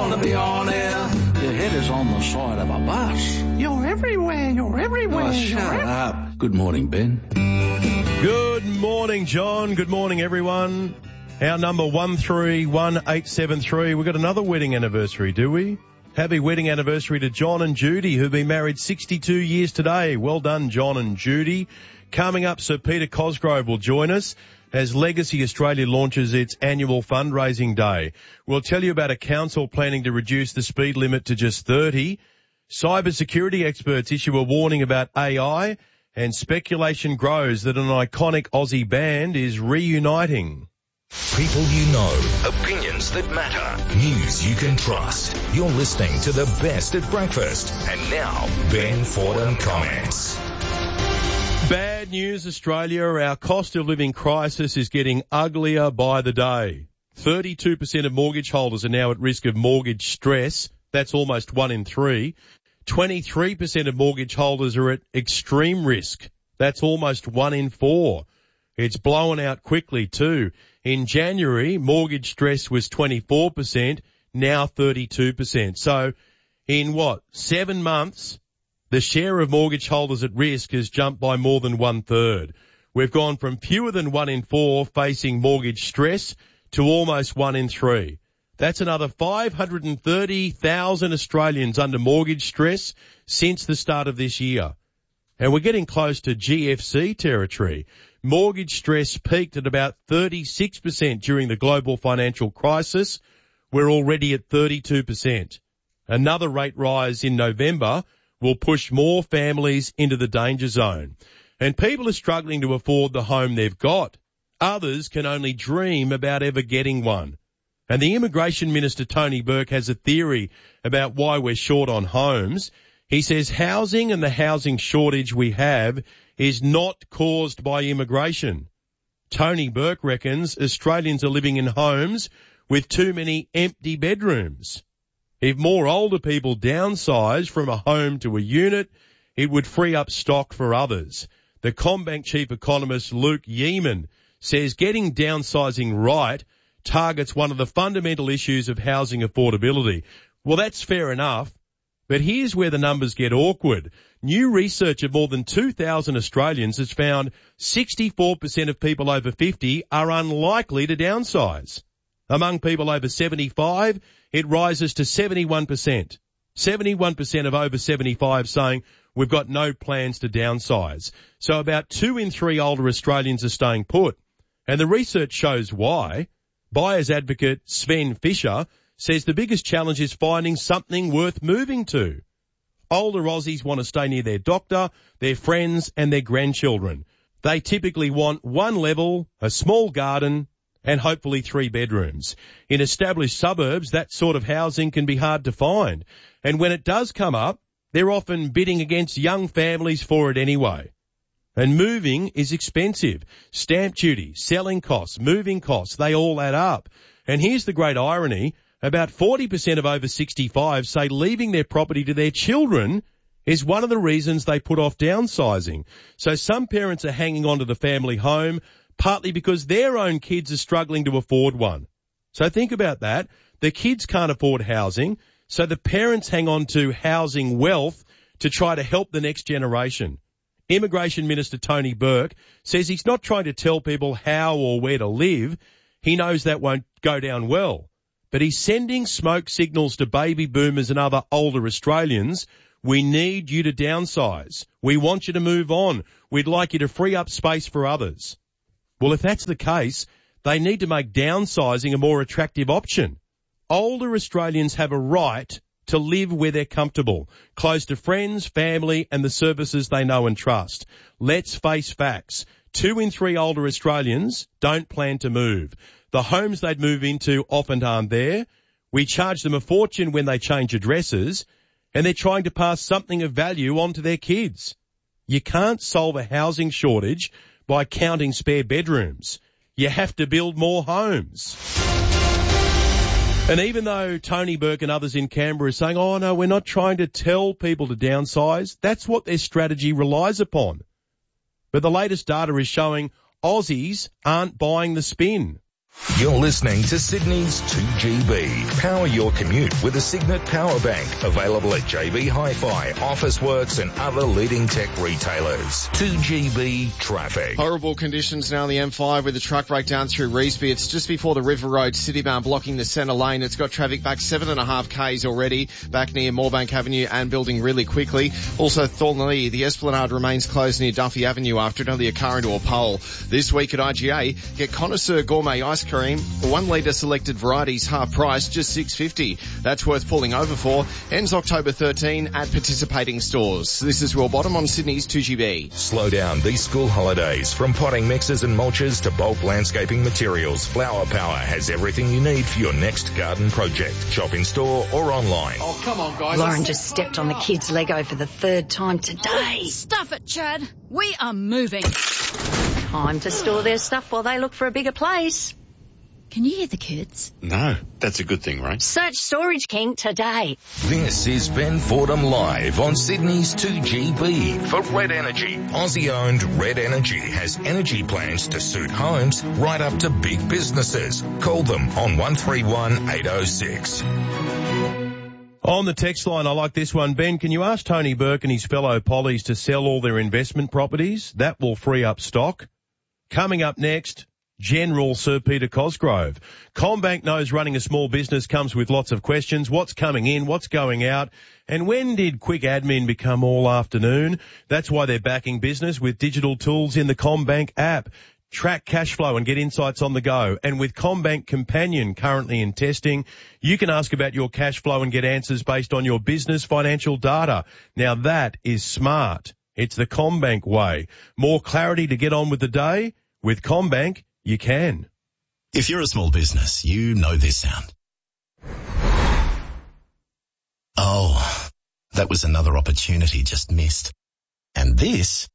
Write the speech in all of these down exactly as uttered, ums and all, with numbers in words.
want to be on air. Your head is on the side of a bus. You're everywhere, you're everywhere. Oh, shut up. Good morning, Ben. Good morning, John. Good morning, everyone. Our number one three one eight seven three. We've got another wedding anniversary, do we? Happy wedding anniversary to John and Judy, who've been married sixty-two years today. Well done, John and Judy. Coming up, Sir Peter Cosgrove will join us as Legacy Australia launches its annual fundraising day. We'll tell you about a council planning to reduce the speed limit to just thirty. Cybersecurity experts issue a warning about A I, and speculation grows that an iconic Aussie band is reuniting. People you know, opinions that matter, news you can trust. You're listening to the best at breakfast. And now, Ben Fordham comments. Bad news, Australia. Our cost of living crisis is getting uglier by the day. thirty-two percent of mortgage holders are now at risk of mortgage stress. That's almost one in three. twenty-three percent of mortgage holders are at extreme risk. That's almost one in four. It's blowing out quickly too. In January, mortgage stress was twenty-four percent, now thirty-two percent. So in what, seven months, the share of mortgage holders at risk has jumped by more than one third. We've gone from fewer than one in four facing mortgage stress to almost one in three. That's another five hundred thirty thousand Australians under mortgage stress since the start of this year. And we're getting close to G F C territory. Mortgage stress peaked at about thirty-six percent during the global financial crisis. We're already at thirty-two percent. Another rate rise in November will push more families into the danger zone. And people are struggling to afford the home they've got. Others can only dream about ever getting one. And the Immigration Minister, Tony Burke, has a theory about why we're short on homes. He says housing and the housing shortage we have is not caused by immigration. Tony Burke reckons Australians are living in homes with too many empty bedrooms. If more older people downsize from a home to a unit, it would free up stock for others. The CommBank chief economist Luke Yeaman says getting downsizing right targets one of the fundamental issues of housing affordability. Well, that's fair enough. But here's where the numbers get awkward. New research of more than two thousand Australians has found sixty-four percent of people over fifty are unlikely to downsize. Among people over seventy-five, it rises to seventy-one percent. seventy-one percent of over seventy-five saying we've got no plans to downsize. So about two in three older Australians are staying put. And the research shows why. Buyers advocate Sven Fisher says the biggest challenge is finding something worth moving to. Older Aussies want to stay near their doctor, their friends and their grandchildren. They typically want one level, a small garden and hopefully three bedrooms. In established suburbs, that sort of housing can be hard to find. And when it does come up, they're often bidding against young families for it anyway. And moving is expensive. Stamp duty, selling costs, moving costs, they all add up. And here's the great irony. About forty percent of over sixty-five say leaving their property to their children is one of the reasons they put off downsizing. So some parents are hanging on to the family home, partly because their own kids are struggling to afford one. So think about that. The kids can't afford housing, so the parents hang on to housing wealth to try to help the next generation. Immigration Minister Tony Burke says he's not trying to tell people how or where to live. He knows that won't go down well. But he's sending smoke signals to baby boomers and other older Australians. We need you to downsize. We want you to move on. We'd like you to free up space for others. Well, if that's the case, they need to make downsizing a more attractive option. Older Australians have a right to live where they're comfortable, close to friends, family and the services they know and trust. Let's face facts. Two in three older Australians don't plan to move. The homes they'd move into often aren't there. We charge them a fortune when they change addresses, and they're trying to pass something of value on to their kids. You can't solve a housing shortage by counting spare bedrooms. You have to build more homes. And even though Tony Burke and others in Canberra are saying, oh no, we're not trying to tell people to downsize, that's what their strategy relies upon. But the latest data is showing Aussies aren't buying the spin. You're listening to Sydney's two G B. Power your commute with a Signet Power Bank. Available at J B Hi-Fi, Officeworks and other leading tech retailers. two G B traffic. Horrible conditions now on the M five with a truck breakdown through Revesby. It's just before the River Road Citybound blocking the centre lane. It's got traffic back seven and a half Ks already back near Moorebank Avenue and building really quickly. Also Thornley, the Esplanade remains closed near Duffy Avenue after another car into a pole. This week at I G A, get Connoisseur Gourmet Ice Cream, one litre selected varieties half price, just six fifty. That's worth pulling over for. Ends October thirteenth at participating stores. This is Will Bottom on Sydney's two G B. Slow down these school holidays. From potting mixes and mulches to bulk landscaping materials, Flower Power has everything you need for your next garden project. Shop in store or online. Oh, come on, guys. Lauren just stepped on the kid's Lego for the third time today. Stuff it, Chad. We are moving. Time to store their stuff while they look for a bigger place. Can you hear the kids? No, that's a good thing, right? Search Storage King today. This is Ben Fordham live on Sydney's two G B for Red Energy. Aussie-owned Red Energy has energy plans to suit homes right up to big businesses. Call them on one three one eight oh six. On the text line, I like this one. Ben, can you ask Tony Burke and his fellow pollies to sell all their investment properties? That will free up stock. Coming up next, General Sir Peter Cosgrove. CommBank knows running a small business comes with lots of questions. What's coming in? What's going out? And when did quick admin become all afternoon? That's why they're backing business with digital tools in the CommBank app. Track cash flow and get insights on the go. And with CommBank Companion currently in testing, you can ask about your cash flow and get answers based on your business financial data. Now that is smart. It's the CommBank way. More clarity to get on with the day? With CommBank, you can. If you're a small business, you know this sound. Oh, that was another opportunity just missed. And this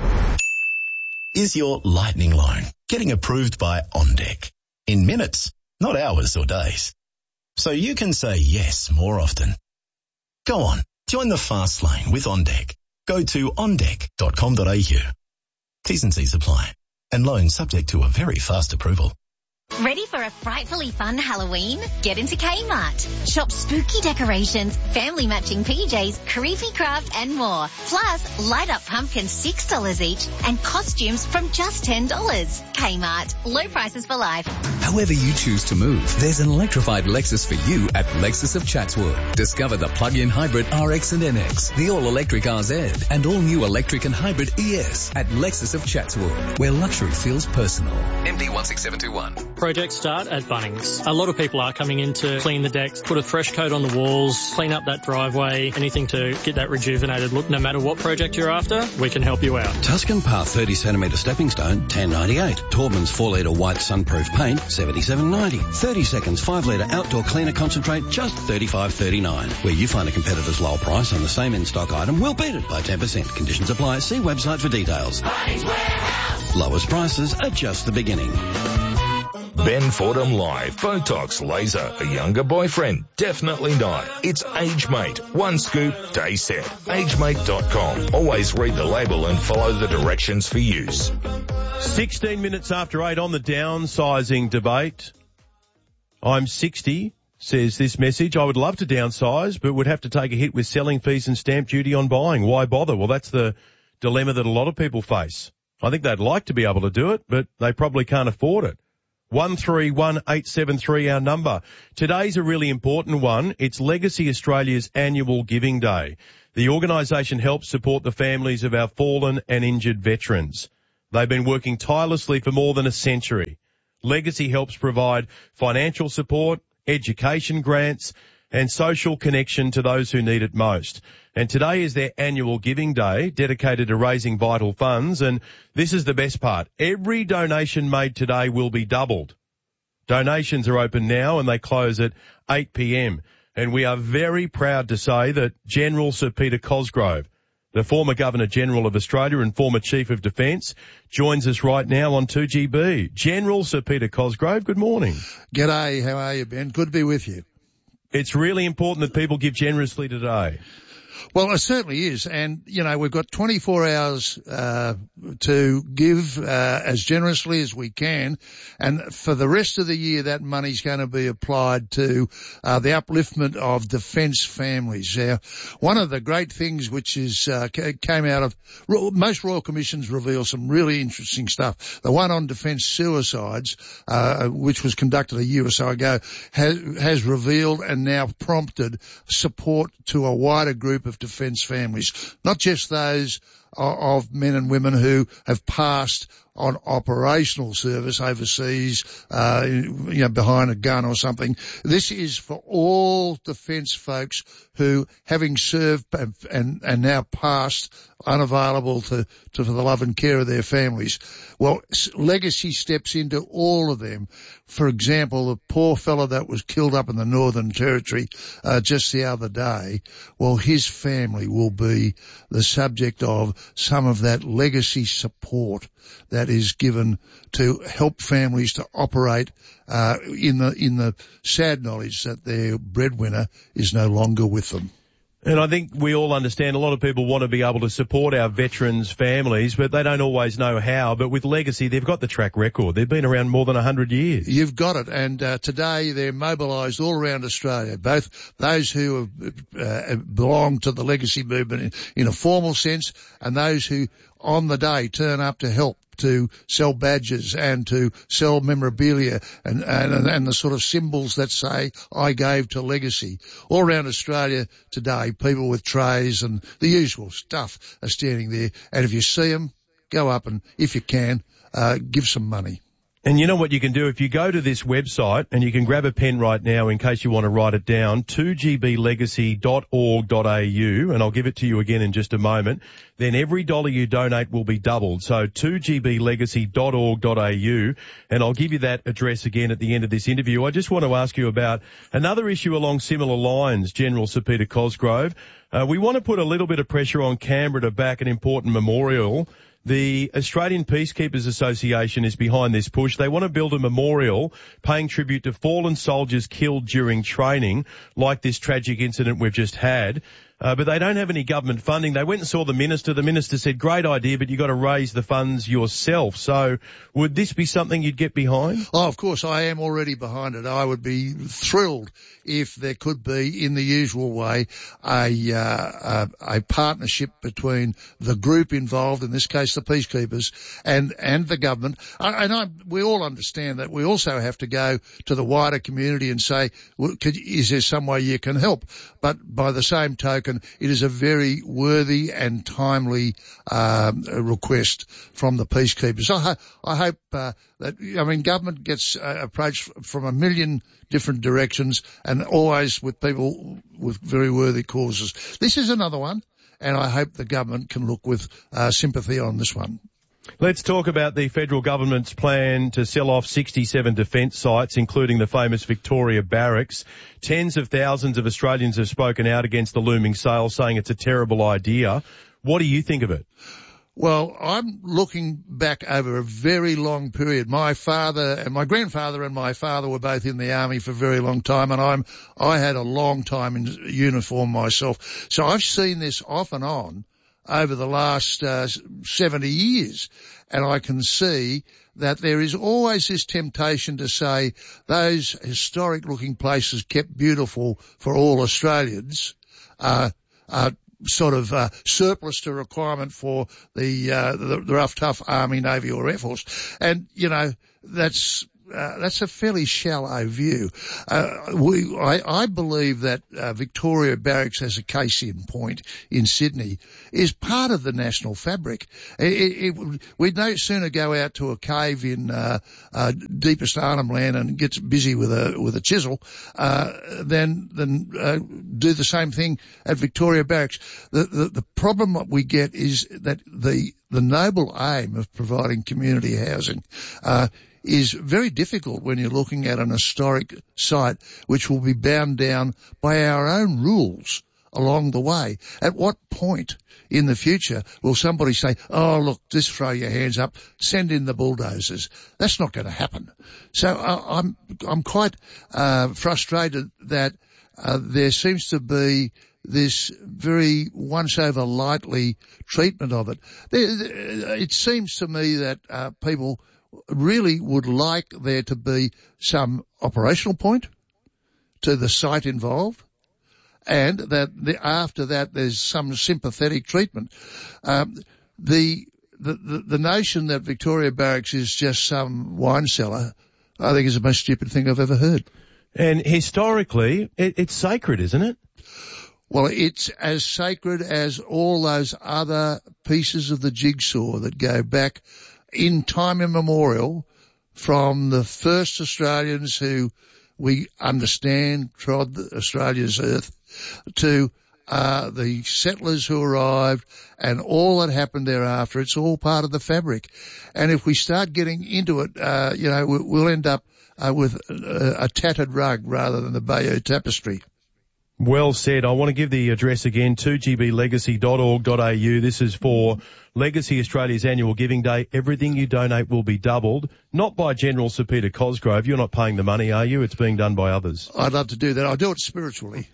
is your lightning loan getting approved by OnDeck in minutes, not hours or days. So you can say yes more often. Go on, join the fast lane with OnDeck. Go to on deck dot com dot a u. T's and C's apply. And loan subject to a very fast approval. Ready for a frightfully fun Halloween? Get into Kmart. Shop spooky decorations, family matching P Js, creepy craft and more. Plus, light up pumpkins six dollars each and costumes from just ten dollars. Kmart. Low prices for life. However you choose to move, there's an electrified Lexus for you at Lexus of Chatswood. Discover the plug-in hybrid R X and N X, the all-electric R Z, and all-new electric and hybrid E S at Lexus of Chatswood, where luxury feels personal. M D one six seven two one. Projects start at Bunnings. A lot of people are coming in to clean the decks, put a fresh coat on the walls, clean up that driveway, anything to get that rejuvenated look. No matter what project you're after, we can help you out. Tuscan Path thirty centimetre stepping stone, ten ninety-eight. Taubman's four litre white sunproof paint, seventy-seven ninety. thirty seconds five litre outdoor cleaner concentrate, just thirty-five thirty-nine. Where you find a competitor's low price on the same in-stock item, we'll beat it by ten percent. Conditions apply. See website for details. Bunnings Warehouse. Lowest prices are just the beginning. Ben Fordham live. Botox, laser, a younger boyfriend? Definitely not. It's AgeMate. One scoop, day set. age mate dot com. Always read the label and follow the directions for use. sixteen minutes after eight on the downsizing debate. I'm sixty, says this message. I would love to downsize, but would have to take a hit with selling fees and stamp duty on buying. Why bother? Well, that's the dilemma that a lot of people face. I think they'd like to be able to do it, but they probably can't afford it. one three one eight seven three, our number. Today's a really important one. It's Legacy Australia's annual Giving Day. The organisation helps support the families of our fallen and injured veterans. They've been working tirelessly for more than a century. Legacy helps provide financial support, education grants, and social connection to those who need it most. And today is their annual Giving Day, dedicated to raising vital funds. And this is the best part. Every donation made today will be doubled. Donations are open now and they close at eight p.m. And we are very proud to say that General Sir Peter Cosgrove, the former Governor-General of Australia and former Chief of Defence, joins us right now on two G B. General Sir Peter Cosgrove, good morning. G'day, how are you, Ben? Good to be with you. It's really important that people give generously today. Well, it certainly is. And, you know, we've got twenty-four hours uh to give uh as generously as we can. And for the rest of the year, that money's going to be applied to uh the upliftment of defence families. Now, one of the great things which is uh came out of most Royal Commissions reveal some really interesting stuff. The one on defence suicides, uh which was conducted a year or so ago, has, has revealed and now prompted support to a wider group of defence families, not just those of men and women who have passed on operational service overseas, uh, you know, behind a gun or something. This is for all defence folks who, having served and, and, and now passed, unavailable to, to for the love and care of their families. Well, Legacy steps into all of them. For example, the poor fellow that was killed up in the Northern Territory uh, just the other day, well, his family will be the subject of some of that legacy support that is given to help families to operate uh, in the in the sad knowledge that their breadwinner is no longer with them. And I think we all understand a lot of people want to be able to support our veterans' families, but they don't always know how. But with Legacy, they've got the track record. They've been around more than one hundred years. You've got it. And uh, today they're mobilised all around Australia, both those who have, uh, belong to the Legacy movement in, in a formal sense and those who on the day turn up to help, to sell badges and to sell memorabilia and, and, and the sort of symbols that say, I gave to Legacy. All around Australia today, people with trays and the usual stuff are standing there. And if you see them, go up and, if you can, uh, give some money. And you know what you can do? If you go to this website, and you can grab a pen right now in case you want to write it down, two g b legacy dot org dot a u, and I'll give it to you again in just a moment, then every dollar you donate will be doubled. So two g b legacy dot org dot a u, and I'll give you that address again at the end of this interview. I just want to ask you about another issue along similar lines, General Sir Peter Cosgrove. Uh, we want to put a little bit of pressure on Canberra to back an important memorial. The Australian Peacekeepers Association is behind this push. They want to build a memorial paying tribute to fallen soldiers killed during training, like this tragic incident we've just had. Uh, but they don't have any government funding. They went and saw the minister. The minister said, great idea, but you've got to raise the funds yourself. So would this be something you'd get behind? Oh, of course, I am already behind it. I would be thrilled if there could be, in the usual way, a, uh, a, a partnership between the group involved, in this case the peacekeepers, and, and the government. And I, we all understand that we also have to go to the wider community and say, well, could, is there some way you can help? But by the same token, it is a very worthy and timely um, request from the peacekeepers. I, ho- I hope uh, that, I mean, government gets uh, approached from a million different directions and always with people with very worthy causes. This is another one, and I hope the government can look with uh, sympathy on this one. Let's talk about the federal government's plan to sell off sixty-seven defence sites, including the famous Victoria Barracks. Tens of thousands of Australians have spoken out against the looming sale, saying it's a terrible idea. What do you think of it? Well, I'm looking back over a very long period. My father and my grandfather and my father were both in the army for a very long time, and I'm I had a long time in uniform myself. So I've seen this off and on over the last uh, seventy years. And I can see that there is always this temptation to say those historic looking places kept beautiful for all Australians, uh, uh, sort of, uh, surplus to requirement for the, uh, the, the rough, tough Army, Navy or Air Force. And, you know, that's, Uh, that's a fairly shallow view. Uh, we, I, I believe that uh, Victoria Barracks, as a case in point in Sydney, is part of the national fabric. It, it, we'd no sooner go out to a cave in uh, uh, deepest Arnhem Land and get busy with a with a chisel, uh, than than uh, do the same thing at Victoria Barracks. The, the the problem that we get is that the the noble aim of providing community housing uh, is very difficult when you're looking at an historic site which will be bound down by our own rules along the way. At what point in the future will somebody say, oh, look, just throw your hands up, send in the bulldozers? That's not going to happen. So uh, I'm I'm quite uh, frustrated that uh, there seems to be this very once-over lightly treatment of it. It seems to me that uh, people really would like there to be some operational point to the site involved, and that the, after that there's some sympathetic treatment. Um, the, the, the, the notion that Victoria Barracks is just some wine cellar, I think is the most stupid thing I've ever heard. And historically, it, it's sacred, isn't it? Well, it's as sacred as all those other pieces of the jigsaw that go back in time immemorial from the first Australians who we understand trod Australia's earth to uh the settlers who arrived and all that happened thereafter. It's all part of the fabric. And if we start getting into it, uh, you know, we'll end up uh, with a, a tattered rug rather than the Bayeux tapestry. Well said. I want to give the address again, two g b legacy dot org dot a u. This is for Legacy Australia's annual Giving Day. Everything you donate will be doubled. Not by General Sir Peter Cosgrove. You're not paying the money, are you? It's being done by others. I'd love to do that. I do it spiritually.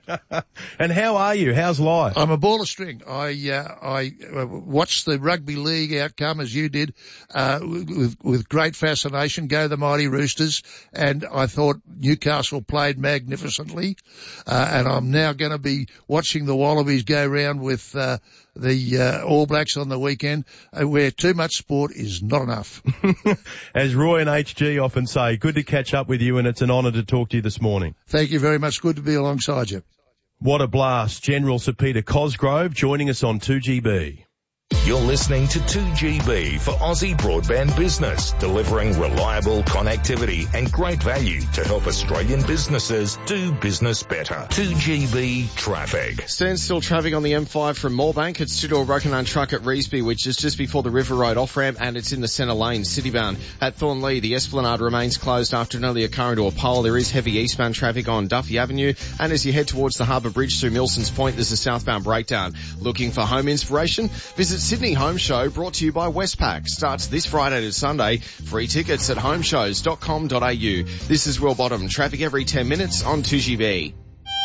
And how are you? How's life? I'm a ball of string. I uh, I uh, watched the rugby league outcome as you did uh, with, with great fascination. Go the mighty Roosters. And I thought Newcastle played magnificently. Uh, and I'm now going to be watching the Wallabies go round with uh, the uh, All Blacks on the weekend, uh, where too much sport is not enough. As Roy and H G often say, good to catch up with you, and it's an honour to talk to you this morning. Thank you very much. Good to be alongside you. What a blast. General Sir Peter Cosgrove joining us on two G B. You're listening to two G B for Aussie Broadband Business, delivering reliable connectivity and great value to help Australian businesses do business better. two G B traffic. Standstill traffic on the M five from Moorebank. It's due to a broken down truck at Revesby, which is just before the River Road off-ramp, and it's in the centre lane, citybound. At Thornlea, the Esplanade remains closed after an earlier car into a pole. There is heavy eastbound traffic on Duffy Avenue, and as you head towards the Harbour Bridge through Milson's Point, there's a southbound breakdown. Looking for home inspiration? Visit Sydney Home Show, brought to you by Westpac. Starts this Friday to Sunday. Free tickets at home shows dot com dot a u. This is Will Bottom. Traffic every ten minutes on two G B.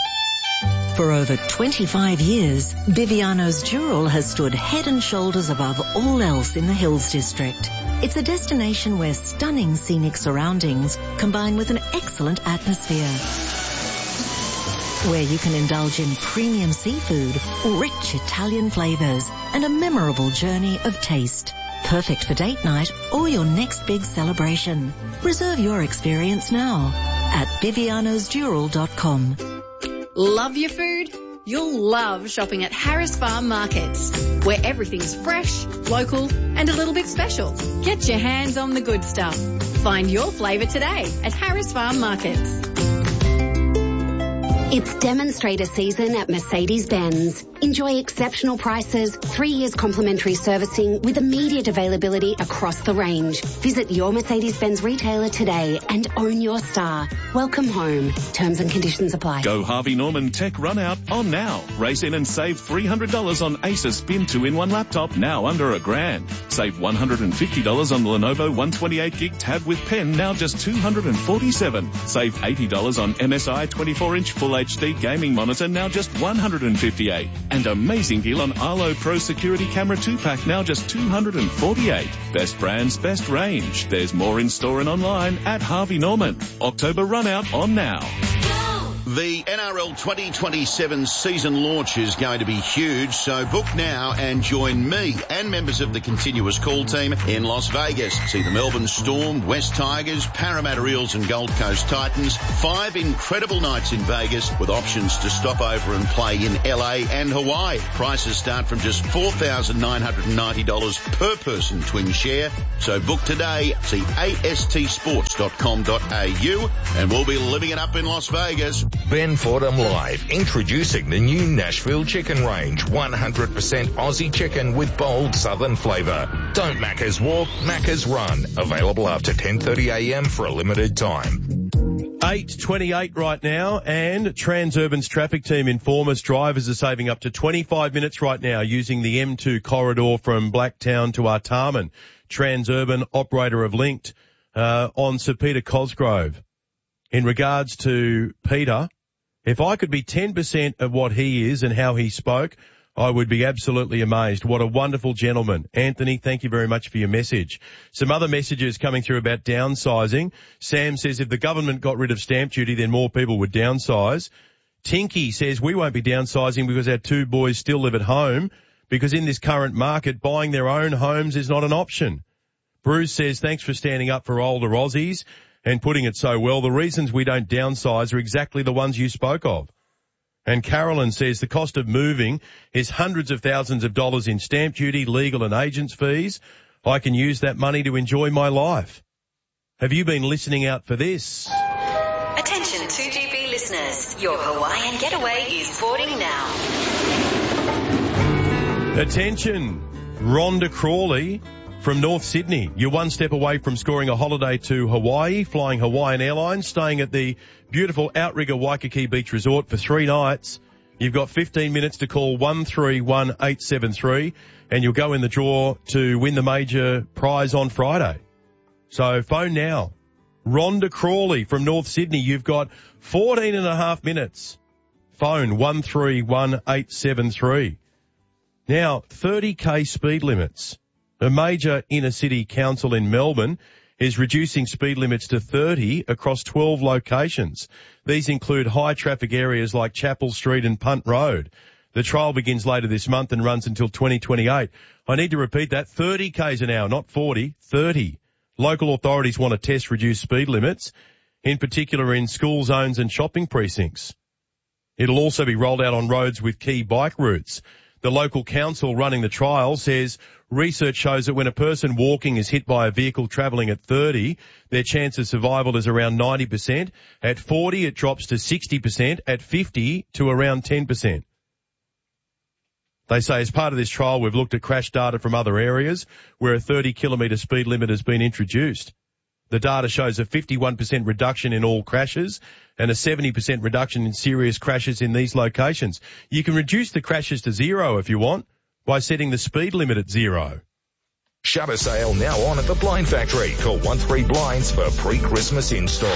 For over twenty-five years, Viviano's Dural has stood head and shoulders above all else in the Hills District. It's a destination where stunning scenic surroundings combine with an excellent atmosphere, where you can indulge in premium seafood, rich Italian flavours, and a memorable journey of taste. Perfect for date night or your next big celebration. Reserve your experience now at vivianos dural dot com. Love your food? You'll love shopping at Harris Farm Markets, where everything's fresh, local, and a little bit special. Get your hands on the good stuff. Find your flavour today at Harris Farm Markets. It's demonstrator season at Mercedes-Benz. Enjoy exceptional prices, three years complimentary servicing with immediate availability across the range. Visit your Mercedes-Benz retailer today and own your star. Welcome home. Terms and conditions apply. Go Harvey Norman Tech Run Out on now. Race in and save three hundred dollars on Asus Spin two in one laptop, now under a grand. Save one hundred fifty dollars on the Lenovo one twenty-eight gig tab with pen, now just two hundred forty-seven dollars. Save eighty dollars on M S I twenty-four inch Full H D gaming monitor, now just one hundred fifty-eight dollars. And amazing deal on Arlo Pro Security Camera two pack, now just two hundred forty-eight dollars. Best brands, best range. There's more in store and online at Harvey Norman. October run out on now. The N R L twenty twenty-seven season launch is going to be huge, so book now and join me and members of the Continuous Call team in Las Vegas. See the Melbourne Storm, West Tigers, Parramatta Eels and Gold Coast Titans. Five incredible nights in Vegas with options to stop over and play in L A and Hawaii. Prices start from just four thousand nine hundred ninety dollars per person twin share. So book today. See a s t sports dot com dot a u and we'll be living it up in Las Vegas. Ben Fordham Live, introducing the new Nashville Chicken Range. one hundred percent Aussie chicken with bold southern flavour. Don't Macca's walk, Macca's run. Available after ten thirty a m for a limited time. eight twenty-eight right now, and Transurban's traffic team inform us drivers are saving up to twenty-five minutes right now using the M two corridor from Blacktown to Artarmon. Transurban, operator of Linked, uh, on Sir Peter Cosgrove. In regards to Peter, If I could be ten percent of what he is and how he spoke, I would be absolutely amazed. What a wonderful gentleman. Anthony, thank you very much for your message. Some other messages coming through about downsizing. Sam says if the government got rid of stamp duty, then more people would downsize. Tinky says we won't be downsizing because our two boys still live at home, because in this current market, buying their own homes is not an option. Bruce says thanks for standing up for older Aussies and putting it so well. The reasons we don't downsize are exactly the ones you spoke of. And Carolyn says the cost of moving is hundreds of thousands of dollars in stamp duty, legal and agents fees. I can use that money to enjoy my life. Have you been listening out for this? Attention two G B listeners, your Hawaiian getaway is boarding now. Attention, Rhonda Crawley from North Sydney. You're one step away from scoring a holiday to Hawaii, flying Hawaiian Airlines, staying at the beautiful Outrigger Waikiki Beach Resort for three nights. You've got fifteen minutes to call one three one eight seven three and you'll go in the draw to win the major prize on Friday. So phone now. Rhonda Crawley from North Sydney. You've got fourteen and a half minutes. Phone one three one eight seven three. Now, thirty K speed limits. A major inner city council in Melbourne is reducing speed limits to thirty across twelve locations. These include high traffic areas like Chapel Street and Punt Road. The trial begins later this month and runs until twenty twenty-eight. I need to repeat that, thirty Ks an hour, not forty, thirty. Local authorities want to test reduced speed limits, in particular in school zones and shopping precincts. It'll also be rolled out on roads with key bike routes. The local council running the trial says research shows that when a person walking is hit by a vehicle travelling at thirty, their chance of survival is around ninety percent. At forty, it drops to sixty percent. At fifty, to around ten percent. They say as part of this trial, we've looked at crash data from other areas where a thirty kilometre speed limit has been introduced. The data shows a fifty-one percent reduction in all crashes and a seventy percent reduction in serious crashes in these locations. You can reduce the crashes to zero if you want by setting the speed limit at zero. Shutter sale now on at the Blind Factory. Call one three Blinds for pre-Christmas install.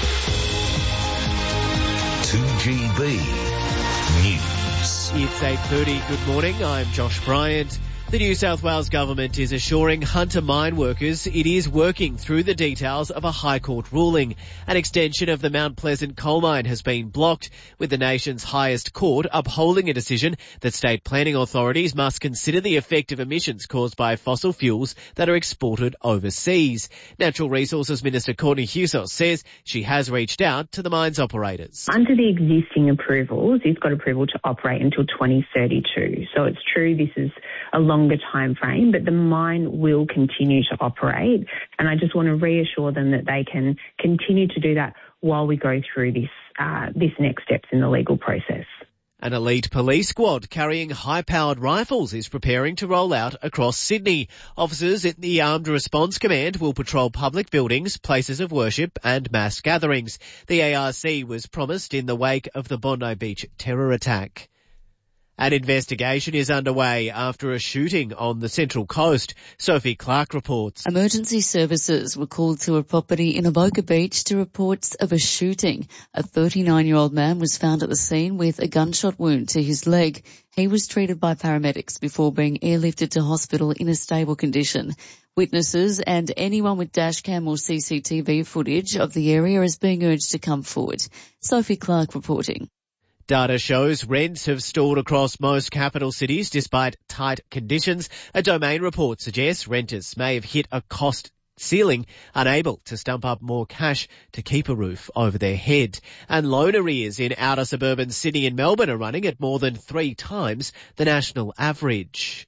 two G B News. It's eight thirty. Good morning. I'm Josh Bryant. The New South Wales government is assuring Hunter mine workers it is working through the details of a High Court ruling. An extension of the Mount Pleasant coal mine has been blocked, with the nation's highest court upholding a decision that state planning authorities must consider the effect of emissions caused by fossil fuels that are exported overseas. Natural Resources Minister Courtney Hughes says she has reached out to the mine's operators. Under the existing approvals, it's got approval to operate until twenty thirty-two. So it's true this is a longer time frame, but the mine will continue to operate. And I just want to reassure them that they can continue to do that while we go through this, uh, this next steps in the legal process. An elite police squad carrying high-powered rifles is preparing to roll out across Sydney. Officers at the Armed Response Command will patrol public buildings, places of worship and mass gatherings. The A R C was promised in the wake of the Bondi Beach terror attack. An investigation is underway after a shooting on the Central Coast. Sophie Clark reports. Emergency services were called to a property in Avoca Beach to reports of a shooting. A thirty-nine-year-old man was found at the scene with a gunshot wound to his leg. He was treated by paramedics before being airlifted to hospital in a stable condition. Witnesses and anyone with dashcam or C C T V footage of the area is being urged to come forward. Sophie Clark reporting. Data shows rents have stalled across most capital cities despite tight conditions. A Domain report suggests renters may have hit a cost ceiling, unable to stump up more cash to keep a roof over their head. And loan arrears in outer suburban Sydney and Melbourne are running at more than three times the national average.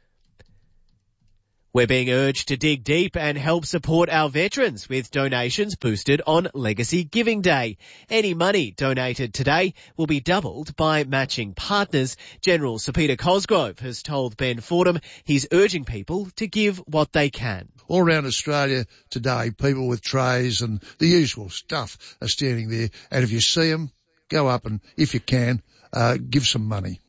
We're being urged to dig deep and help support our veterans with donations boosted on Legacy Giving Day. Any money donated today will be doubled by matching partners. General Sir Peter Cosgrove has told Ben Fordham he's urging people to give what they can. All around Australia today, people with trays and the usual stuff are standing there. And if you see them, go up and, if you can, uh, give some money.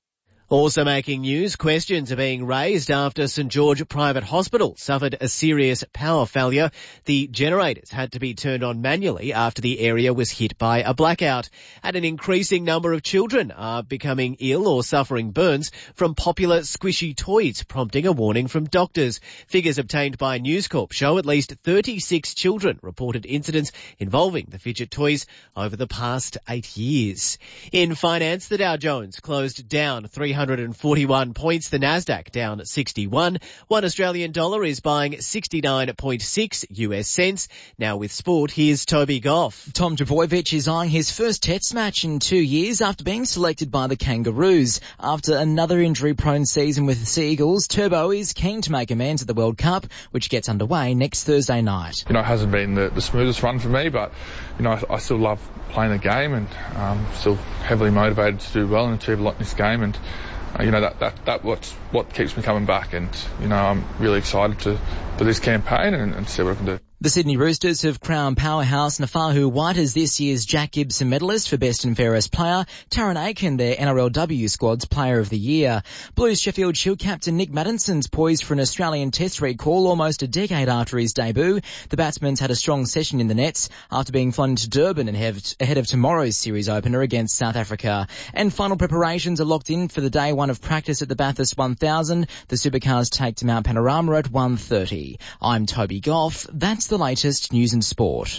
Also making news, questions are being raised after St George Private Hospital suffered a serious power failure. The generators had to be turned on manually after the area was hit by a blackout. And an increasing number of children are becoming ill or suffering burns from popular squishy toys, prompting a warning from doctors. Figures obtained by News Corp show at least thirty-six children reported incidents involving the fidget toys over the past eight years. In finance, the Dow Jones closed down three hundred forty-one points, the Nasdaq down sixty-one. One Australian dollar is buying sixty-nine point six U S cents. Now with sport, here's Toby Goff. Tom Trbojevic is eyeing his first Test match in two years after being selected by the Kangaroos. After another injury-prone season with the Sea Eagles, Turbo is keen to make amends at the World Cup, which gets underway next Thursday night. You know, it hasn't been the, the smoothest run for me, but, you know, I, I still love playing the game and um, still heavily motivated to do well and achieve a lot in this game. And uh, you know, that, that, that what's what keeps me coming back. And, you know, I'm really excited to for this campaign and, and see what I can do. The Sydney Roosters have crowned powerhouse Nafahu White as this year's Jack Gibson medalist for Best and Fairest Player, Taron Aiken their N R L W squad's Player of the Year. Blues Sheffield Shield captain Nick Maddison's poised for an Australian Test recall almost a decade after his debut. The batsman's had a strong session in the nets after being flown to Durban ahead of tomorrow's series opener against South Africa. And final preparations are locked in for the day one of practice at the Bathurst one thousand. The Supercars take to Mount Panorama at one thirty. I'm Toby Goff. That's the latest news and sport.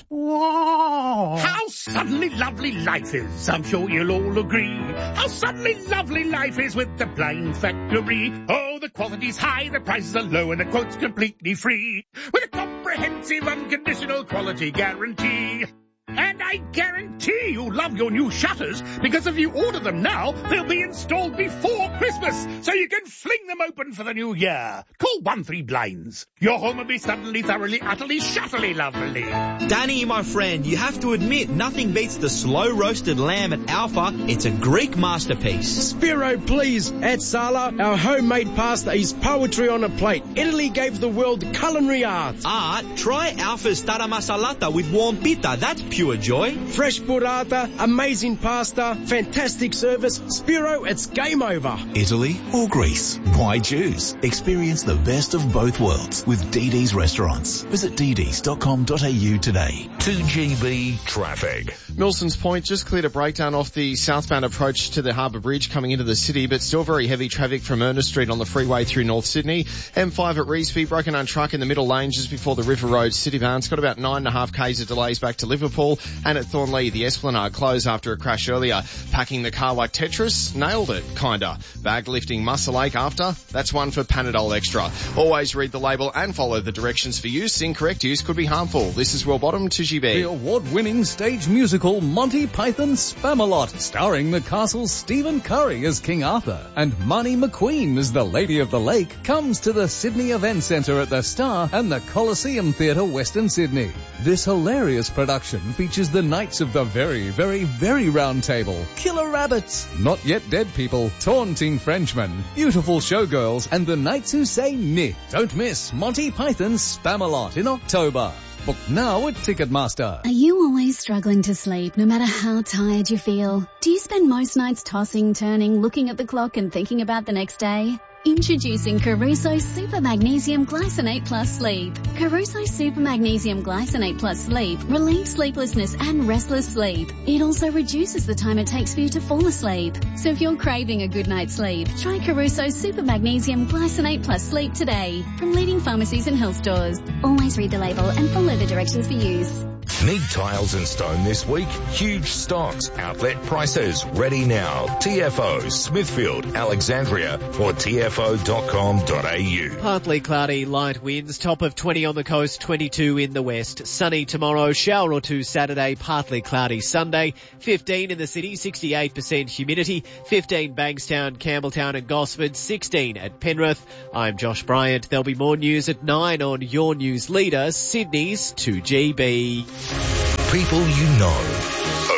Whoa! How suddenly lovely life is, I'm sure you'll all agree. How suddenly lovely life is with the Blind Factory. Oh, the quality's high, the prices are low, and the quote's completely free. With a comprehensive unconditional quality guarantee. And I guarantee you love your new shutters, because if you order them now, they'll be installed before Christmas, so you can fling them open for the new year. Call one three blinds. Your home will be suddenly, thoroughly, utterly, shutterly lovely. Danny, my friend, you have to admit, nothing beats the slow-roasted lamb at Alpha. It's a Greek masterpiece. Spiro, please. At Sala, our homemade pasta is poetry on a plate. Italy gave the world culinary art. Art? Try Alpha's tara masalata with warm pita. That's pure joy. Fresh burrata, amazing pasta, fantastic service. Spiro, it's game over. Italy or Greece? Why choose? Experience the best of both worlds with D D's Restaurants. Visit d ds dot com dot a u today. two G B traffic. Milson's Point just cleared a breakdown off the southbound approach to the Harbour Bridge coming into the city, but still very heavy traffic from Ernest Street on the freeway through North Sydney. M five at Revesby, broken down truck in the middle lane just before the River Road City van. It's got about nine and a half k's of delays back to Liverpool. And at Thornlea, the Esplanade closed after a crash earlier. Packing the car like Tetris? Nailed it, kinda. Bag lifting muscle ache after? That's one for Panadol Extra. Always read the label and follow the directions for use. Incorrect use could be harmful. This is Will Bottom, two G B. The award-winning stage musical Monty Python Spamalot, starring the castle's Stephen Curry as King Arthur and Marnie McQueen as the Lady of the Lake, comes to the Sydney Event Centre at the Star and the Coliseum Theatre, Western Sydney. This hilarious production features the Knights of the Very, Very, Very Round Table, Killer Rabbits, Not Yet Dead People, Taunting Frenchmen, Beautiful Showgirls, and the Knights Who Say Ni. Don't miss Monty Python's Spamalot in October. Book now at Ticketmaster. Are you always struggling to sleep, no matter how tired you feel? Do you spend most nights tossing, turning, looking at the clock and thinking about the next day? Introducing Caruso Super Magnesium Glycinate Plus Sleep. Caruso Super Magnesium Glycinate Plus Sleep relieves sleeplessness and restless sleep. It also reduces the time it takes for you to fall asleep. So if you're craving a good night's sleep, try Caruso Super Magnesium Glycinate Plus Sleep today from leading pharmacies and health stores. Always read the label and follow the directions for use. Need tiles and stone this week? Huge stocks, outlet prices, ready now. T F O, Smithfield, Alexandria or t f o dot com dot a u. Partly cloudy, light winds, top of twenty on the coast, twenty-two in the west. Sunny tomorrow, shower or two Saturday, partly cloudy Sunday. fifteen in the city, sixty-eight percent humidity. fifteen Bankstown, Campbelltown and Gosford, sixteen at Penrith. I'm Josh Bryant. There'll be more news at nine on your news leader, Sydney's two G B. People you know. Opinions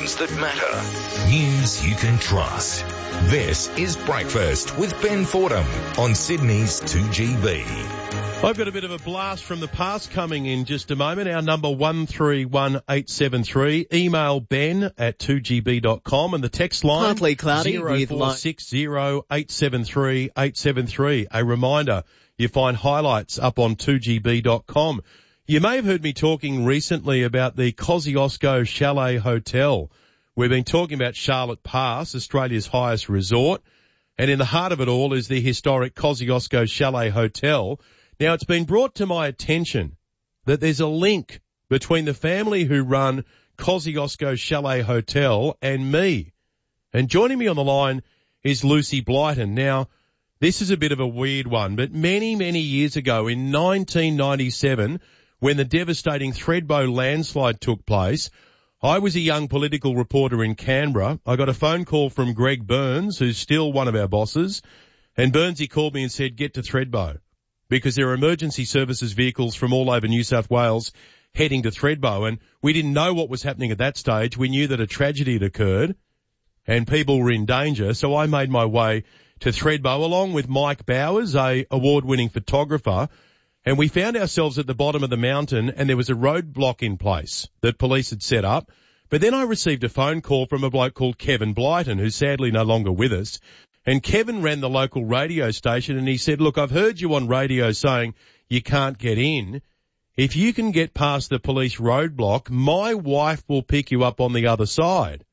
headlines that matter. News you can trust. This is Breakfast with Ben Fordham on Sydney's two G B. I've got a bit of a blast from the past coming in just a moment. Our number one three one eight seven three. Email ben at two g b dot com and the text line Partly cloudy zero with four light. six zero eight seven three eight seven three. A reminder, you find highlights up on two g b dot com. You may have heard me talking recently about the Kosciuszko Chalet Hotel. We've been talking about Charlotte Pass, Australia's highest resort, and in the heart of it all is the historic Kosciuszko Chalet Hotel. Now, it's been brought to my attention that there's a link between the family who run Kosciuszko Chalet Hotel and me. And joining me on the line is Lucy Blyton. Now, this is a bit of a weird one, but many, many years ago in nineteen ninety-seven, when the devastating Thredbo landslide took place, I was a young political reporter in Canberra. I got a phone call from Greg Burns, who's still one of our bosses, and Burnsy called me and said, get to Thredbo, because there are emergency services vehicles from all over New South Wales heading to Thredbo. And we didn't know what was happening at that stage. We knew that a tragedy had occurred and people were in danger. So I made my way to Thredbo along with Mike Bowers, a award-winning photographer. And we found ourselves at the bottom of the mountain and there was a roadblock in place that police had set up. But then I received a phone call from a bloke called Kevin Blyton, who's sadly no longer with us. And Kevin ran the local radio station and he said, look, I've heard you on radio saying you can't get in. If you can get past the police roadblock, my wife will pick you up on the other side.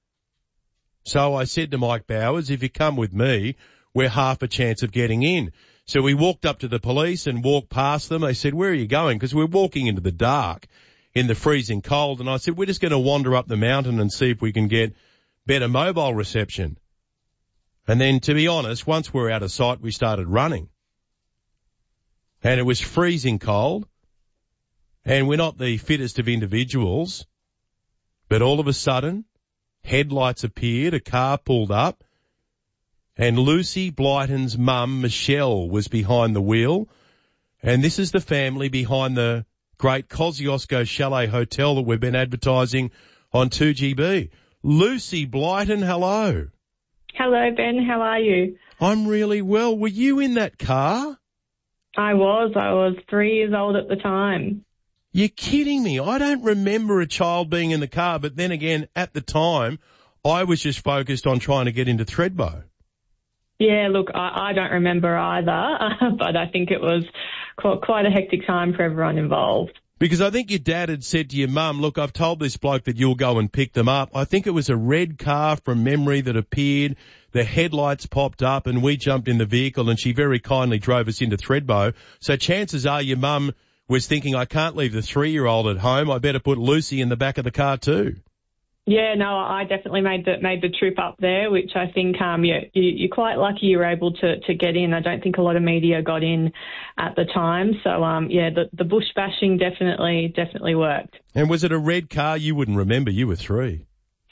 So I said to Mike Bowers, if you come with me, we're half a chance of getting in. So we walked up to the police and walked past them. They said, where are you going? Because we're walking into the dark in the freezing cold. And I said, we're just going to wander up the mountain and see if we can get better mobile reception. And then, to be honest, once we were out of sight, we started running. And it was freezing cold. And we're not the fittest of individuals. But all of a sudden, headlights appeared, a car pulled up, and Lucy Blyton's mum, Michelle, was behind the wheel. And this is the family behind the great Kosciuszko Chalet Hotel that we've been advertising on two G B. Lucy Blyton, hello. Hello, Ben. How are you? I'm really well. Were you in that car? I was. I was three years old at the time. You're kidding me. I don't remember a child being in the car, but then again, at the time, I was just focused on trying to get into Thredbo. Yeah, look, I, I don't remember either, but I think it was quite, quite a hectic time for everyone involved. Because I think your dad had said to your mum, look, I've told this bloke that you'll go and pick them up. I think it was a red car from memory that appeared. The headlights popped up and we jumped in the vehicle and she very kindly drove us into Thredbo. So chances are your mum was thinking, I can't leave the three-year-old at home. I better put Lucy in the back of the car too. Yeah, no, I definitely made the made the trip up there, which I think um, you, you, you're quite lucky you were able to, to get in. I don't think a lot of media got in at the time. So, um, yeah, the, the bush bashing definitely definitely worked. And was it a red car? You wouldn't remember. You were three.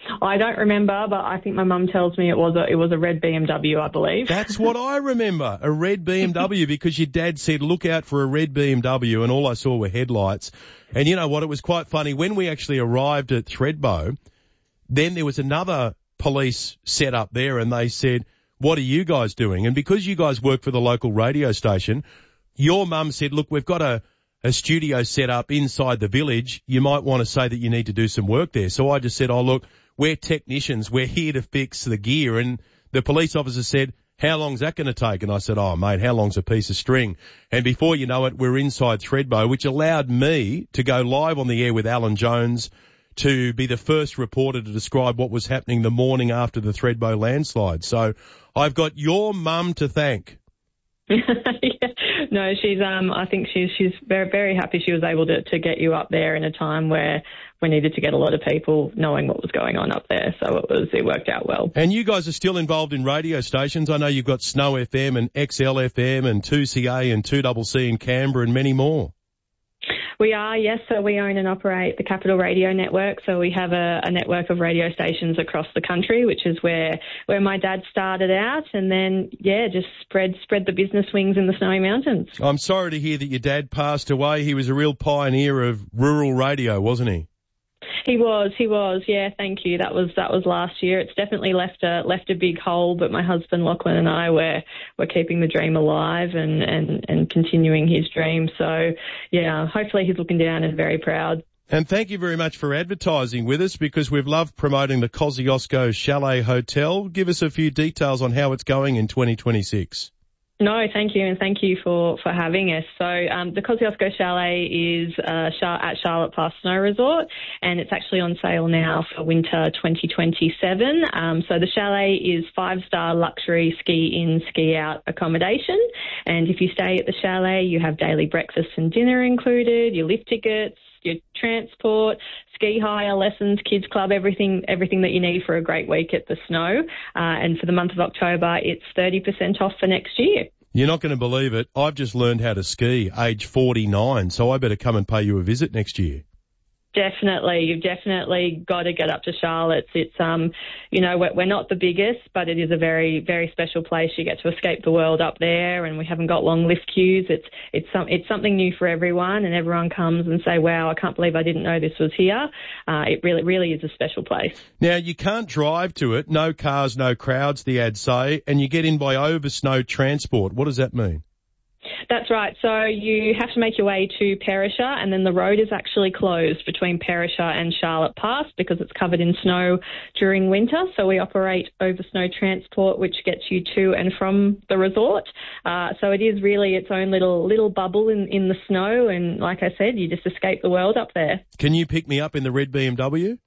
I don't remember, but I think my mum tells me it was a, it was a red B M W, I believe. That's what I remember, a red B M W, because your dad said, look out for a red B M W, and all I saw were headlights. And you know what? It was quite funny. When we actually arrived at Thredbo, then there was another police set up there and they said, what are you guys doing? And because you guys work for the local radio station, your mum said, look, we've got a, a studio set up inside the village. You might want to say that you need to do some work there. So I just said, oh, look, we're technicians. We're here to fix the gear. And the police officer said, how long's that going to take? And I said, oh, mate, how long's a piece of string? And before you know it, we're inside Thredbo, which allowed me to go live on the air with Alan Jones to be the first reporter to describe what was happening the morning after the Thredbo landslide. So I've got your mum to thank. Yeah. No, she's um I think she's she's very very happy she was able to, to get you up there in a time where we needed to get a lot of people knowing what was going on up there. So it was it worked out well. And you guys are still involved in radio stations. I know you've got Snow F M and X L F M and two C A and two C C in Canberra and many more. We are, yes. So we own and operate the Capital Radio Network. So we have a, a network of radio stations across the country, which is where, where my dad started out, and then, yeah, just spread spread the business wings in the Snowy Mountains. I'm sorry to hear that your dad passed away. He was a real pioneer of rural radio, wasn't he? He was, he was, yeah, thank you. That was that was last year. It's definitely left a left a big hole, but my husband Lachlan and I were we're keeping the dream alive and, and, and continuing his dream. So yeah, hopefully he's looking down and very proud. And thank you very much for advertising with us, because we've loved promoting the Kosciuszko Chalet Hotel. Give us a few details on how it's going in twenty twenty-six. No, thank you, and thank you for, for having us. So um, the Kosciuszko Chalet is uh, at Charlotte Pass Snow Resort, and it's actually on sale now for winter twenty twenty-seven. Um, so the chalet is five-star luxury ski-in, ski-out accommodation, and if you stay at the chalet, you have daily breakfast and dinner included, your lift tickets, your transport, ski hire, lessons, kids club, everything everything that you need for a great week at the snow. Uh, and for the month of October, it's thirty percent off for next year. You're not going to believe it. I've just learned how to ski, age forty-nine, so I better come and pay you a visit next year. Definitely. You've definitely got to get up to Charlotte. It's, um, you know, we're, we're not the biggest, but it is a very, very special place. You get to escape the world up there, and we haven't got long lift queues. It's, it's some, it's something new for everyone, and everyone comes and say, wow, I can't believe I didn't know this was here. Uh, it really, really is a special place. Now, you can't drive to it. No cars, no crowds, the ads say, and you get in by over snow transport. What does that mean? That's right. So you have to make your way to Perisher, and then the road is actually closed between Perisher and Charlotte Pass because it's covered in snow during winter. So we operate over snow transport, which gets you to and from the resort. Uh, so it is really its own little little bubble in, in the snow, and like I said, you just escape the world up there. Can you pick me up in the red B M W?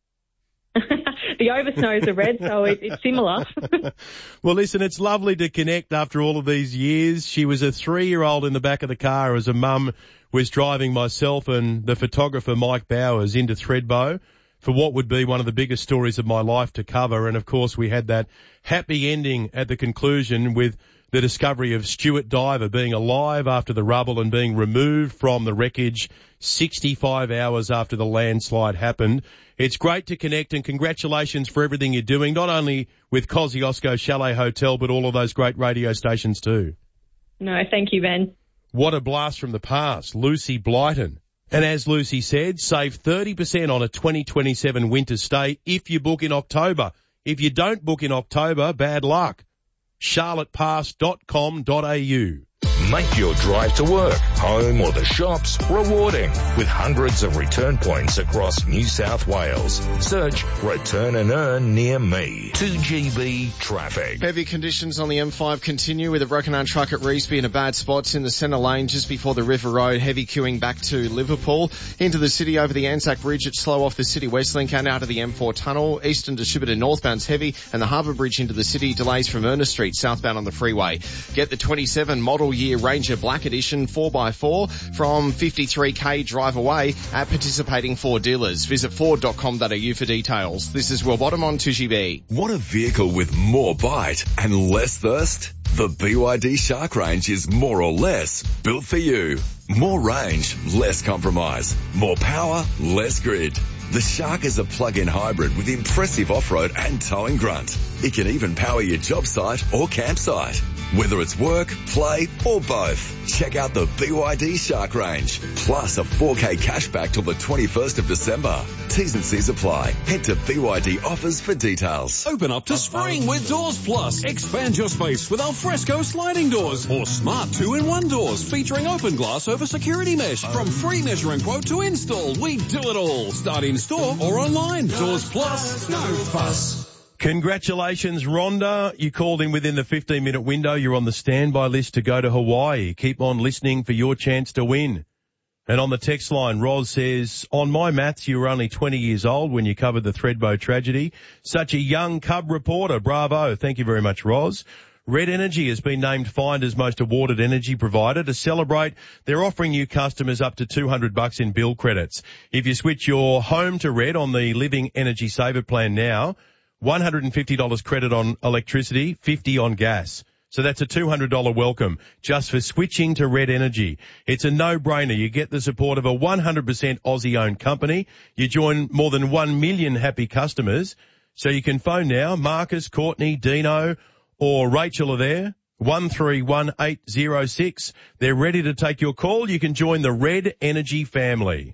The oversnows are red, so it, it's similar. Well, listen, it's lovely to connect after all of these years. She was a three-year-old in the back of the car as a mum was driving myself and the photographer Mike Bowers into Thredbo for what would be one of the biggest stories of my life to cover. And, of course, we had that happy ending at the conclusion with the discovery of Stuart Diver being alive after the rubble and being removed from the wreckage sixty-five hours after the landslide happened. It's great to connect, and congratulations for everything you're doing, not only with Kosciuszko Chalet Hotel, but all of those great radio stations too. No, thank you, Ben. What a blast from the past, Lucy Blyton. And as Lucy said, save thirty percent on a twenty twenty-seven winter stay if you book in October. If you don't book in October, bad luck. charlotte pass dot com dot a u. Make your drive to work, home or the shops rewarding with hundreds of return points across New South Wales. Search Return and Earn near me. two G B traffic. Heavy conditions on the M five continue with a broken arm truck at Revesby in a bad spot in the centre lane just before the River Road. Heavy queuing back to Liverpool. Into the city over the Anzac Bridge. It's slow off the City West Link and out of the M four tunnel. Eastern Distributor northbound's heavy, and the Harbour Bridge into the city delays from Ernest Street southbound on the freeway. Get the twenty-seven model year Ranger Black Edition four by four from fifty-three k drive away at participating Ford dealers. Visit ford dot com dot a u for details. This is Will Bottom on two G B. Want a vehicle with more bite and less thirst? The B Y D Shark range is more or less built for you. More range, less compromise. More power, less grid. The Shark is a plug-in hybrid with impressive off-road and towing grunt. It can even power your job site or campsite. Whether it's work, play or both, check out the B Y D Shark range. Plus a four K cashback till the twenty-first of December. T's and C's apply. Head to B Y D offers for details. Open up to spring with Doors Plus. Expand your space with Alfresco sliding doors or smart two-in-one doors featuring open glass over security mesh. From free measuring quote to install, we do it all. Start in store or online. Doors Plus, no fuss. Congratulations, Rhonda. You called in within the fifteen minute window. You're on the standby list to go to Hawaii. Keep on listening for your chance to win. And on the text line, Roz says, on my maths, you were only twenty years old when you covered the Thredbo tragedy. Such a young Cub reporter. Bravo. Thank you very much, Roz. Red Energy has been named Finder's most awarded energy provider. To celebrate, they're offering new customers up to two hundred bucks in bill credits. If you switch your home to Red on the Living Energy Saver plan now, one hundred fifty dollars credit on electricity, fifty dollars on gas. So that's a two hundred dollars welcome just for switching to Red Energy. It's a no-brainer. You get the support of a one hundred percent Aussie-owned company. You join more than one million happy customers. So you can phone now. Marcus, Courtney, Dino or Rachel are there. one three one eight zero six. They're ready to take your call. You can join the Red Energy family.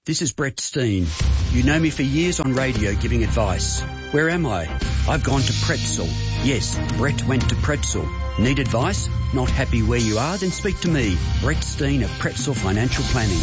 This is Brett Steen. You know me for years on radio giving advice. Where am I? I've gone to Pretzel. Yes, Brett went to Pretzel. Need advice? Not happy where you are? Then speak to me, Brett Steen of Pretzel Financial Planning.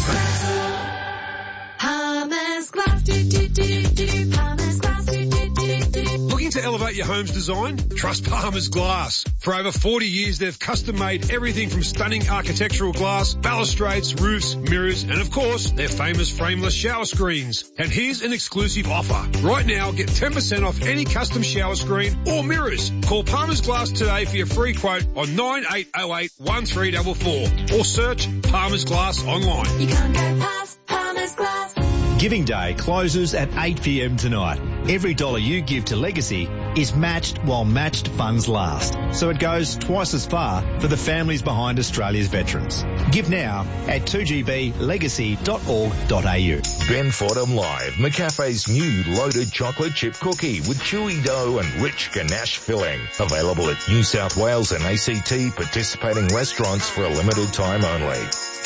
Palmer's Glass, do, do, do, do, Palmer's Glass, do, do, do, do. Looking to elevate your home's design? Trust Palmer's Glass. For over forty years, they've custom-made everything from stunning architectural glass, balustrades, roofs, mirrors, and of course, their famous frameless shower screens. And here's an exclusive offer. Right now, get ten percent off any custom shower screen or mirrors. Call Palmer's Glass today for your free quote on nine eight oh eight, one three four four or search Palmer's Glass online. You can't go past Palmer's Glass. Giving Day closes at eight p.m. tonight. Every dollar you give to Legacy is matched while matched funds last. So it goes twice as far for the families behind Australia's veterans. Give now at two g b legacy dot org dot a u. Ben Fordham Live, McCafe's new loaded chocolate chip cookie with chewy dough and rich ganache filling. Available at New South Wales and A C T participating restaurants for a limited time only.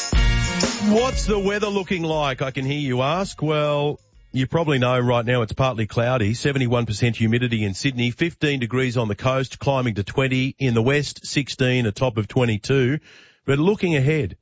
What's the weather looking like? I can hear you ask. Well, you probably know right now it's partly cloudy, seventy-one percent humidity in Sydney, fifteen degrees on the coast, climbing to twenty. In the west, sixteen, a top of twenty-two. But looking ahead,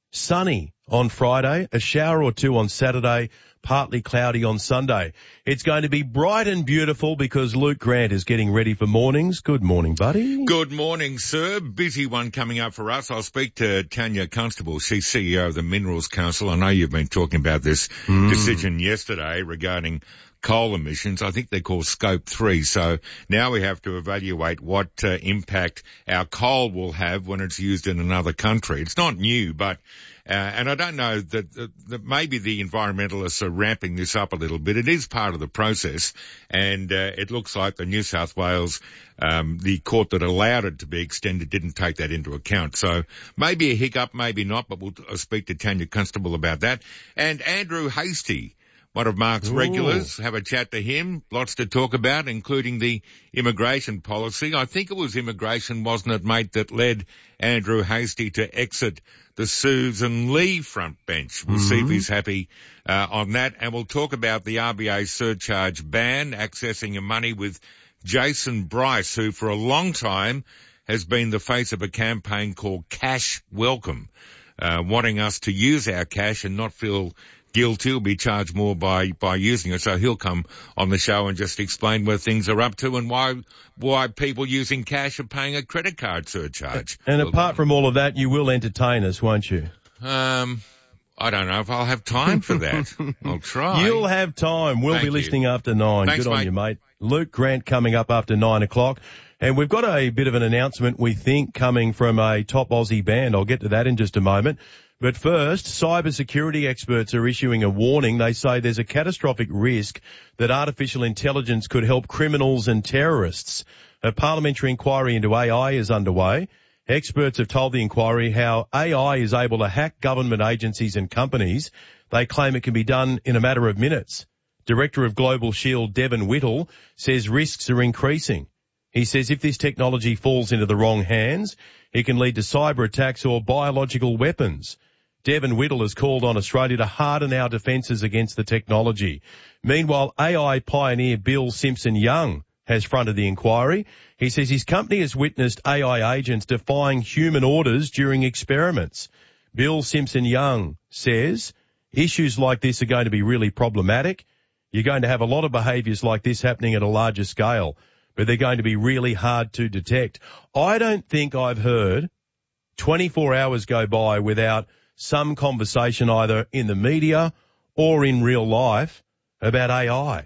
sunny on Friday, a shower or two on Saturday, partly cloudy on Sunday. It's going to be bright and beautiful because Luke Grant is getting ready for mornings. Good morning, buddy. Good morning, sir. Busy one coming up for us. I'll speak to Tanya Constable. She's C E O of the Minerals Council. I know you've been talking about this mm. decision yesterday regarding coal emissions. I think they're called Scope three. So now we have to evaluate what uh, impact our coal will have when it's used in another country. It's not new, but Uh, and I don't know that, that, that maybe the environmentalists are ramping this up a little bit. It is part of the process, and uh, it looks like the New South Wales, um, the court that allowed it to be extended didn't take that into account. So maybe a hiccup, maybe not, but we'll uh, speak to Tanya Constable about that. And Andrew Hastie, one of Mark's Ooh. regulars, have a chat to him. Lots to talk about, including the immigration policy. I think it was immigration, wasn't it, mate, that led Andrew Hastie to exit the Susan Lee front bench. We'll mm-hmm. see if he's happy uh, on that. And we'll talk about the R B A surcharge ban, accessing your money with Jason Bryce, who for a long time has been the face of a campaign called Cash Welcome, uh, wanting us to use our cash and not feel guilty. He'll be charged more by, by using it. So he'll come on the show and just explain where things are up to and why, why people using cash are paying a credit card surcharge. And well, apart from all of that, you will entertain us, won't you? Um, I don't know if I'll have time for that. I'll try. You'll have time. We'll Thank be you. listening after nine. Thanks, Good on mate. you, mate. Luke Grant coming up after nine o'clock. And we've got a bit of an announcement, we think, coming from a top Aussie band. I'll get to that in just a moment. But first, cybersecurity experts are issuing a warning. They say there's a catastrophic risk that artificial intelligence could help criminals and terrorists. A parliamentary inquiry into A I is underway. Experts have told the inquiry how A I is able to hack government agencies and companies. They claim it can be done in a matter of minutes. Director of Global Shield, Devin Whittle, says risks are increasing. He says if this technology falls into the wrong hands, it can lead to cyber attacks or biological weapons. Devin Whittle has called on Australia to harden our defences against the technology. Meanwhile, A I pioneer Bill Simpson-Young has fronted the inquiry. He says his company has witnessed A I agents defying human orders during experiments. Bill Simpson-Young says issues like this are going to be really problematic. You're going to have a lot of behaviours like this happening at a larger scale, but they're going to be really hard to detect. I don't think I've heard twenty-four hours go by without some conversation either in the media or in real life about A I.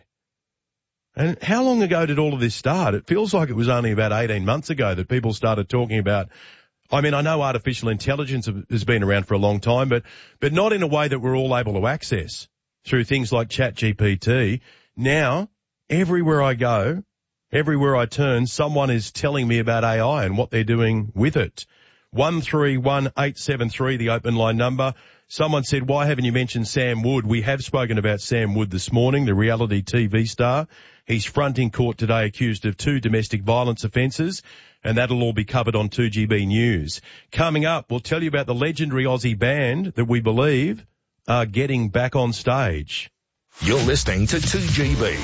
And how long ago did all of this start? It feels like it was only about eighteen months ago that people started talking about, I mean, I know artificial intelligence has been around for a long time, but, but not in a way that we're all able to access through things like ChatGPT. Now, everywhere I go, everywhere I turn, someone is telling me about A I and what they're doing with it. one three one eight seven three, the open line number. Someone said, why haven't you mentioned Sam Wood? We have spoken about Sam Wood this morning, the reality T V star. He's fronting court today accused of two domestic violence offences, and that'll all be covered on two G B News. Coming up, we'll tell you about the legendary Aussie band that we believe are getting back on stage. You're listening to two G B.